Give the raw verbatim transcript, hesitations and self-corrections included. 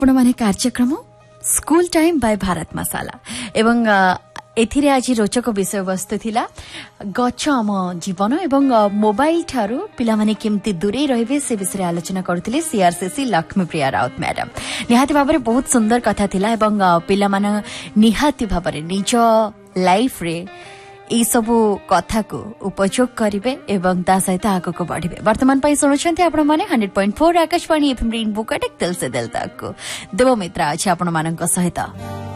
आपण माने कार्यक्रम स्कूल टाइम बाय भारत मसाला एवं एथिरे आज रोचक विषय वस्तु थिला गछ आम जीवन एवं मोबाइल ठारू पिला माने केमती दूरे रहिबे से विषय आलोचना करथिले सीआरसीसी लक्ष्मीप्रिया राउत मैडम। निहाती भाबरे बहुत सुंदर कथा थिला एवं पिला माने निहाती भाबरे निज लाइफ रे ई सबु कथा को उपयोग करिवे एवं ता सहित आगो को बढ़िबे। वर्तमान पई सुनुछन्ते आपण माने hundred point four Akashvani FM rainbow कटेक दिल से दिल तक को देव मित्र अछि आपण मानक सहित।